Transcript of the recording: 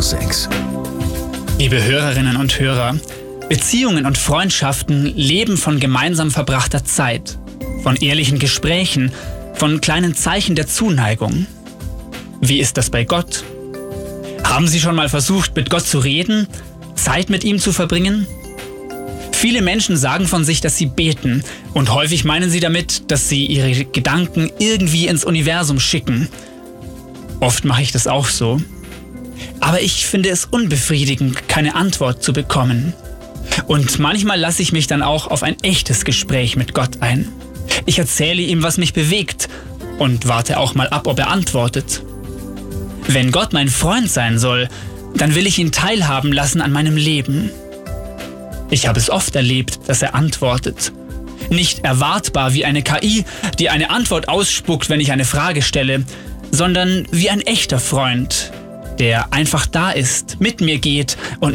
Sex. Liebe Hörerinnen und Hörer, Beziehungen und Freundschaften leben von gemeinsam verbrachter Zeit, von ehrlichen Gesprächen, von kleinen Zeichen der Zuneigung. Wie ist das bei Gott? Haben Sie schon mal versucht, mit Gott zu reden, Zeit mit ihm zu verbringen? Viele Menschen sagen von sich, dass sie beten, und häufig meinen sie damit, dass sie ihre Gedanken irgendwie ins Universum schicken. Oft mache ich das auch so. Aber ich finde es unbefriedigend, keine Antwort zu bekommen. Und manchmal lasse ich mich dann auch auf ein echtes Gespräch mit Gott ein. Ich erzähle ihm, was mich bewegt, und warte auch mal ab, ob er antwortet. Wenn Gott mein Freund sein soll, dann will ich ihn teilhaben lassen an meinem Leben. Ich habe es oft erlebt, dass er antwortet. Nicht erwartbar wie eine KI, die eine Antwort ausspuckt, wenn ich eine Frage stelle, sondern wie ein echter Freund, der einfach da ist, mit mir geht und